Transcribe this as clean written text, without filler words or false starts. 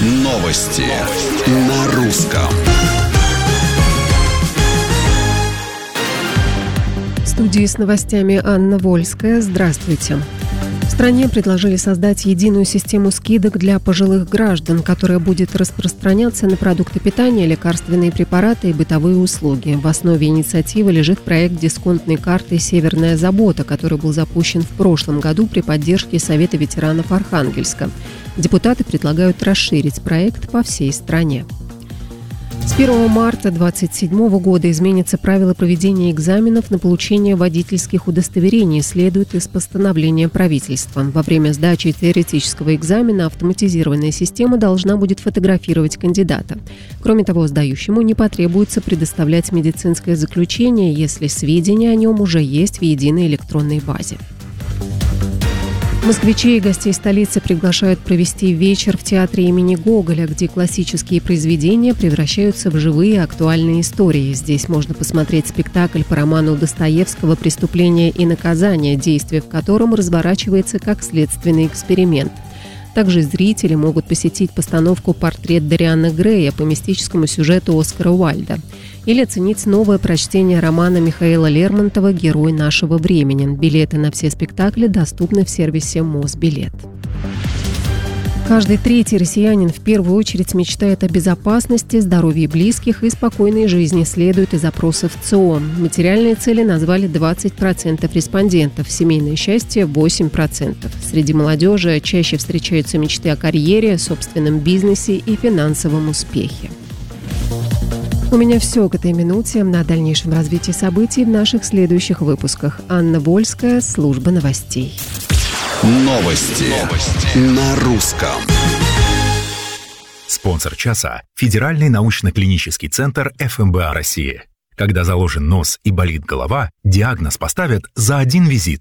Новости на русском. В студии с новостями Анна Вольская. Здравствуйте. В стране предложили создать единую систему скидок для пожилых граждан, которая будет распространяться на продукты питания, лекарственные препараты и бытовые услуги. В основе инициативы лежит проект дисконтной карты «Северная забота», который был запущен в прошлом году при поддержке Совета ветеранов Архангельска. Депутаты предлагают расширить проект по всей стране. С 1 марта 2027 года изменятся правила проведения экзаменов на получение водительских удостоверений, следует из постановления правительства. Во время сдачи теоретического экзамена автоматизированная система должна будет фотографировать кандидата. Кроме того, сдающему не потребуется предоставлять медицинское заключение, если сведения о нем уже есть в единой электронной базе. Москвичей и гостей столицы приглашают провести вечер в театре имени Гоголя, где классические произведения превращаются в живые актуальные истории. Здесь можно посмотреть спектакль по роману Достоевского «Преступление и наказание», действие в котором разворачивается как следственный эксперимент. Также зрители могут посетить постановку «Портрет Дориана Грея» по мистическому сюжету Оскара Уайльда или оценить новое прочтение романа Михаила Лермонтова «Герой нашего времени». Билеты на все спектакли доступны в сервисе Мосбилет. Каждый третий россиянин в первую очередь мечтает о безопасности, здоровье близких и спокойной жизни, следует из опросов ЦИОМ. Материальные цели назвали 20% респондентов, семейное счастье – 8%. Среди молодежи чаще встречаются мечты о карьере, собственном бизнесе и финансовом успехе. У меня все к этой минуте. На дальнейшем развитии событий в наших следующих выпусках. Анна Вольская, служба новостей. Новости на русском. Спонсор часа – Федеральный научно-клинический центр ФМБА России. Когда заложен нос и болит голова, диагноз поставят за один визит.